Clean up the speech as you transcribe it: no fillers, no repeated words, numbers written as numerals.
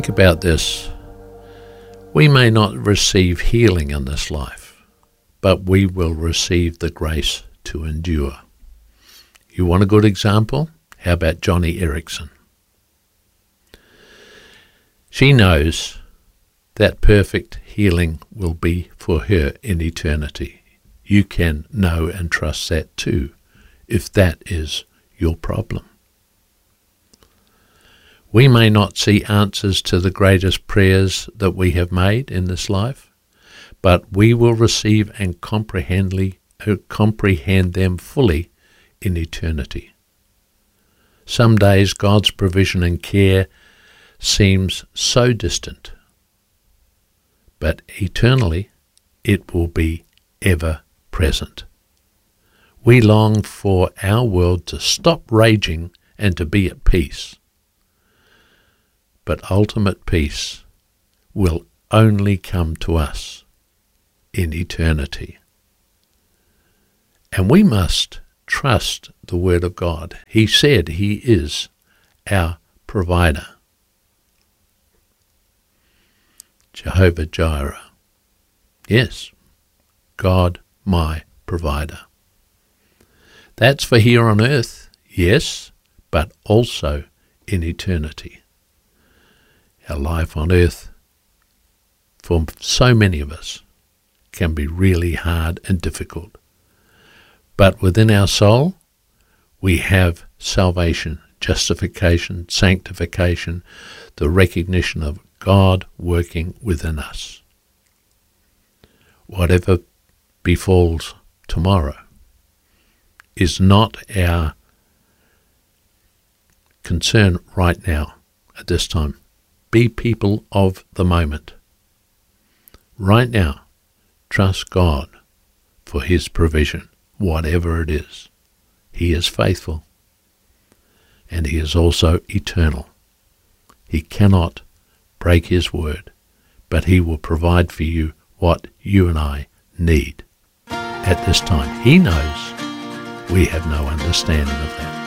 Think about this. We may not receive healing in this life, but we will receive the grace to endure. You want a good example? How about Johnny Erickson? She knows that perfect healing will be for her in eternity. You can know and trust that too, if that is your problem. We may not see answers to the greatest prayers that we have made in this life, but we will receive and comprehend them fully in eternity. Some days God's provision and care seems so distant, but eternally it will be ever present. We long for our world to stop raging and to be at peace. But ultimate peace will only come to us in eternity. And we must trust the Word of God. He said He is our provider. Jehovah Jireh. Yes, God my provider. That's for here on earth, yes, but also in eternity. Our life on earth, for so many of us, can be really hard and difficult. But within our soul, we have salvation, justification, sanctification, the recognition of God working within us. Whatever befalls tomorrow is not our concern right now at this time. Be people of the moment. Right now, trust God for His provision, whatever it is. He is faithful, and He is also eternal. He cannot break His word, but He will provide for you what you and I need at this time. He knows we have no understanding of that.